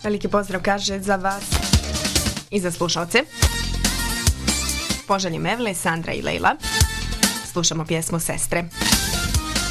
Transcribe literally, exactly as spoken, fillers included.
Veliki pozdrav kaže za vas i za slušalce. Poželji Mevle, Sandra i Lejla. Slušamo pjesmu Sestre.